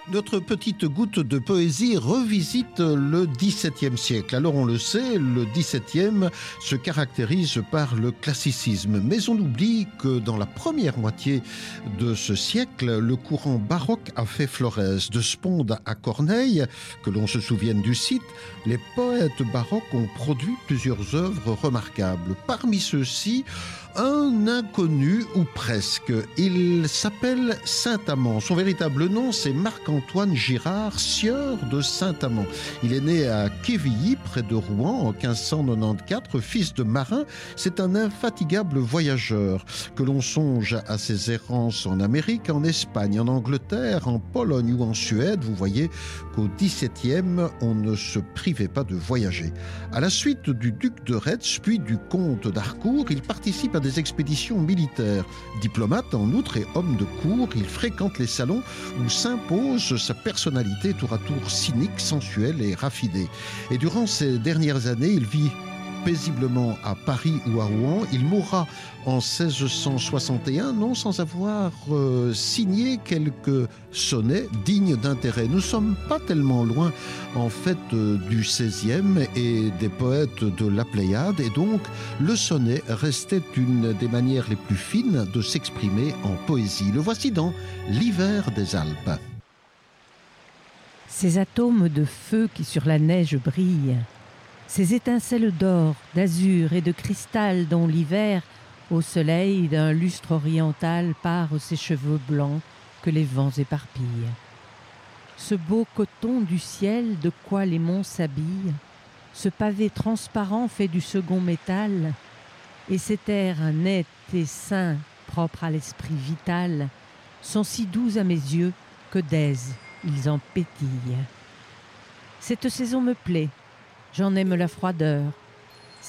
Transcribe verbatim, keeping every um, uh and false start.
Notre petite goutte de poésie revisite le dix-septième siècle. Alors on le sait, le dix-septième se caractérise par le classicisme. Mais on oublie que dans la première moitié de ce siècle, le courant baroque a fait Florès. De Sponde à Corneille, que l'on se souvienne du site, les poètes baroques ont produit plusieurs œuvres remarquables. Parmi ceux-ci, un inconnu ou presque. Il s'appelle Saint-Amand. Son véritable nom, c'est Marc-Antoine Girard, sieur de Saint-Amand. Il est né à Quevilly, près de Rouen, en quinze cent quatre-vingt-quatorze. Fils de marin, c'est un infatigable voyageur. Que l'on songe à ses errances en Amérique, en Espagne, en Angleterre, en Pologne ou en Suède, vous voyez qu'au dix-septième, on ne se privait pas de voyager. À la suite du duc de Retz, puis du comte d'Harcourt, il participe à des expéditions militaires. Diplomate en outre et homme de cour, il fréquente les salons où s'impose sa personnalité tour à tour cynique, sensuelle et raffinée. Et durant ces dernières années, il vit paisiblement à Paris ou à Rouen. Il mourra en seize cent soixante et un, non sans avoir euh, signé quelques sonnets dignes d'intérêt. Nous ne sommes pas tellement loin, en fait, euh, du seizième et des poètes de la Pléiade, et donc le sonnet restait une des manières les plus fines de s'exprimer en poésie. Le voici dans L'hiver des Alpes. Ces atomes de feu qui sur la neige brillent, ces étincelles d'or, d'azur et de cristal dont l'hiver, au soleil d'un lustre oriental, pare ses cheveux blancs que les vents éparpillent. Ce beau coton du ciel de quoi les monts s'habillent, ce pavé transparent fait du second métal, et cet air net et sain, propre à l'esprit vital, sont si doux à mes yeux que d'aise ils en pétillent. Cette saison me plaît, j'en aime la froideur,